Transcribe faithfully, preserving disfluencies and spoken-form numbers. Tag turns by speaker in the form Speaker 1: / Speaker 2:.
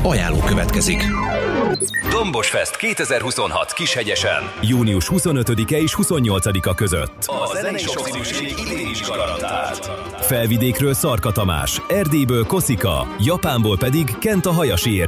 Speaker 1: Ajánló következik.
Speaker 2: Dombos Fest kétezer-huszonhat Kishegyesen.
Speaker 3: június huszonötödike és huszonnyolcadika között.
Speaker 2: A zenei sokszínűség idén is garantált.
Speaker 3: Felvidékről Szarka Tamás, Erdélyből Koszika, Japánból pedig Kenta Hayashi